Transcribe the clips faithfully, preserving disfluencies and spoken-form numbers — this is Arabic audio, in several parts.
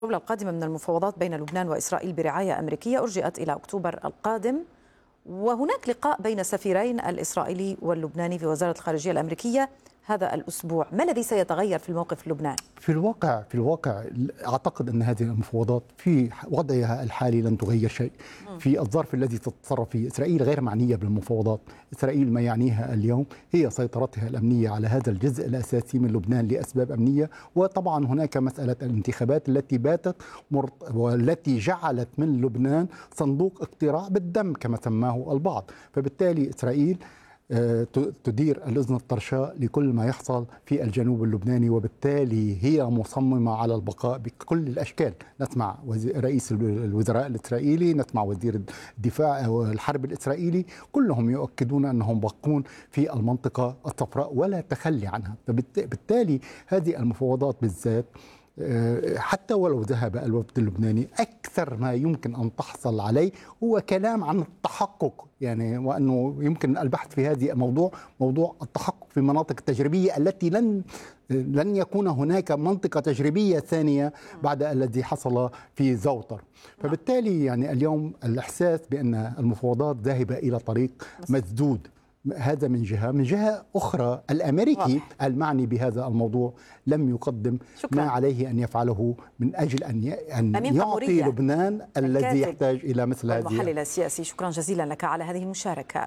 الجولة القادمة من المفاوضات بين لبنان وإسرائيل برعاية أمريكية أرجئت إلى أكتوبر القادم، وهناك لقاء بين السفيرين الإسرائيلي واللبناني في وزارة الخارجية الأمريكية هذا الأسبوع. ما الذي سيتغير في الموقف اللبناني؟ في الواقع في الواقع أعتقد أن هذه المفاوضات في وضعها الحالي لن تغير شيء. في الظرف الذي تتصرف فيه إسرائيل غير معنية بالمفاوضات. إسرائيل ما يعنيها اليوم هي سيطرتها الأمنية على هذا الجزء الأساسي من لبنان لأسباب أمنية، وطبعا هناك مسألة الانتخابات التي باتت مرت... والتي جعلت من لبنان صندوق اقتراع بالدم كما سماه البعض. فبالتالي إسرائيل تدير الأذن الطرشاء لكل ما يحصل في الجنوب اللبناني، وبالتالي هي مصممة على البقاء بكل الأشكال. نسمع رئيس الوزراء الإسرائيلي، نسمع وزير الدفاع والحرب الإسرائيلي، كلهم يؤكدون أنهم باقون في المنطقة الصفراء ولا تخلي عنها. فبالتالي هذه المفاوضات بالذات حتى ولو ذهب الوفد اللبناني أكثر ما يمكن أن تحصل عليه هو كلام عن التحقق، يعني وأنه يمكن البحث في هذه الموضوع موضوع التحقق في المناطق التجريبية التي لن لن يكون هناك منطقة تجريبية ثانية بعد الذي حصل في زوطر. فبالتالي يعني اليوم الإحساس بأن المفاوضات ذاهبة إلى طريق مسدود، هذا من جهة. من جهة أخرى الأمريكي واضح. المعني بهذا الموضوع لم يقدم شكرا. ما عليه أن يفعله من أجل أن أن يعطي لبنان الذي يحتاج إلى مثل هذه. المحلل السياسي، شكرا جزيلا لك على هذه المشاركة.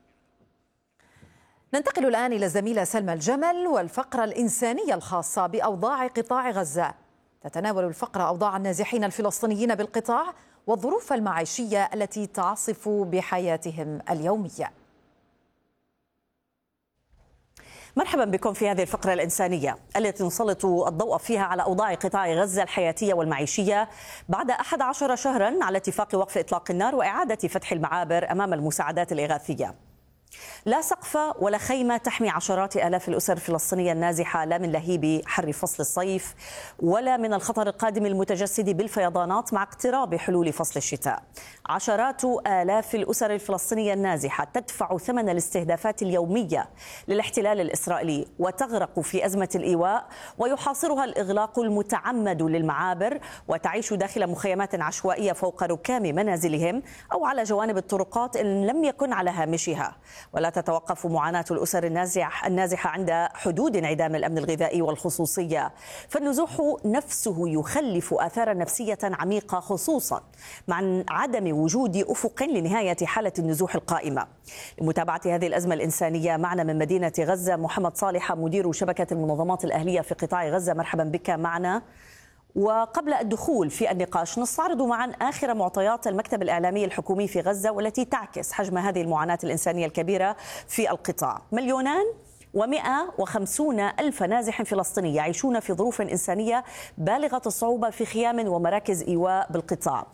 ننتقل الآن إلى الزميلة سلمى الجمل والفقرة الإنسانية الخاصة بأوضاع قطاع غزة. تتناول الفقرة أوضاع النازحين الفلسطينيين بالقطاع والظروف المعيشية التي تعصف بحياتهم اليومية. مرحبا بكم في هذه الفقرة الإنسانية التي نسلط الضوء فيها على أوضاع قطاع غزة الحياتية والمعيشية بعد أحد عشر شهرا على اتفاق وقف إطلاق النار وإعادة فتح المعابر أمام المساعدات الإغاثية. لا سقف ولا خيمة تحمي عشرات آلاف الأسر الفلسطينية النازحة لا من لهيب حر فصل الصيف ولا من الخطر القادم المتجسد بالفيضانات مع اقتراب حلول فصل الشتاء. عشرات آلاف الأسر الفلسطينية النازحة تدفع ثمن الاستهدافات اليومية للاحتلال الإسرائيلي وتغرق في أزمة الإيواء ويحاصرها الإغلاق المتعمد للمعابر وتعيش داخل مخيمات عشوائية فوق ركام منازلهم أو على جوانب الطرقات إن لم يكن على هامشها. ولا تتوقف معاناة الأسر النازحة النازحة عند حدود انعدام الأمن الغذائي والخصوصية، فالنزوح نفسه يخلف آثارا نفسية عميقة خصوصا مع عدم وجود أفق لنهاية حالة النزوح القائمة. لمتابعة هذه الأزمة الإنسانية معنا من مدينة غزة محمد صالح مدير شبكة المنظمات الأهلية في قطاع غزة. مرحبا بك معنا. وقبل الدخول في النقاش نستعرض معا آخر معطيات المكتب الإعلامي الحكومي في غزة والتي تعكس حجم هذه المعاناة الإنسانية الكبيرة في القطاع. مليونان ومئة وخمسون ألف نازح فلسطيني يعيشون في ظروف إنسانية بالغة الصعوبة في خيام ومراكز إيواء بالقطاع.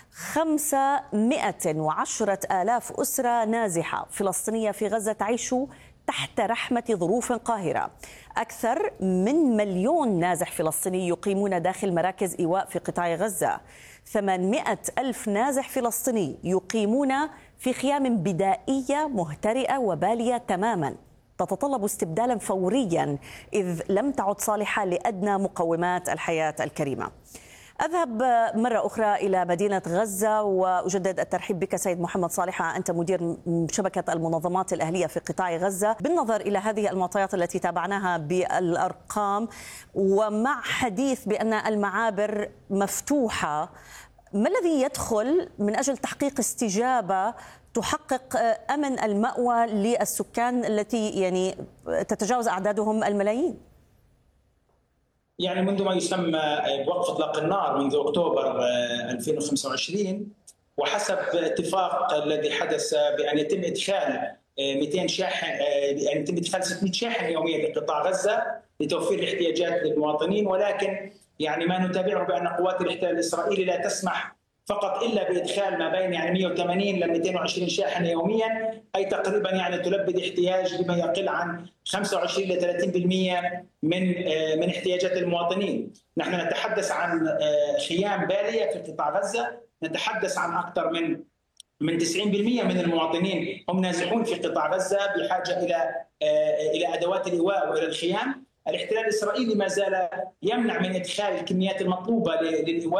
خمسمائة وعشرة آلاف أسرة نازحة فلسطينية في غزة تعيش تحت رحمة ظروف قاهرة. أكثر من مليون نازح فلسطيني يقيمون داخل مراكز إيواء في قطاع غزة. ثمانمائة ألف نازح فلسطيني يقيمون في خيام بدائية مهترئة وبالية تماما تتطلب استبدالا فوريا إذ لم تعد صالحة لأدنى مقومات الحياة الكريمة. أذهب مرة أخرى إلى مدينة غزة وأجدد الترحيب بك سيد محمد صالح، أنت مدير شبكة المنظمات الأهلية في قطاع غزة. بالنظر إلى هذه المعطيات التي تابعناها بالأرقام ومع حديث بأن المعابر مفتوحة، ما الذي يدخل من أجل تحقيق استجابة تحقق أمن المأوى للسكان التي يعني تتجاوز أعدادهم الملايين؟ يعني منذ ما يسمى بوقف اطلاق النار منذ اكتوبر ألفين وخمسة وعشرين وحسب اتفاق الذي حدث بان يتم ادخال مئتين شاحن يعني يتم ادخال ستمئة شاحن يوميا لقطاع غزه لتوفير الاحتياجات للمواطنين، ولكن يعني ما نتابعه بان قوات الاحتلال الاسرائيلي لا تسمح فقط الا بادخال ما بين يعني مئة وثمانين ل مئتين وعشرين شاحن يوميا، اي تقريبا يعني تلبي الاحتياج لما يقل عن خمسة وعشرين إلى ثلاثين بالمئة من من احتياجات المواطنين. نحن نتحدث عن خيام باليه في قطاع غزه، نتحدث عن اكثر من من تسعين بالمئة من المواطنين هم نازحون في قطاع غزه بحاجه الى الى ادوات الايواء والى الخيام. الاحتلال الاسرائيلي ما زال يمنع من ادخال الكميات المطلوبه للايواء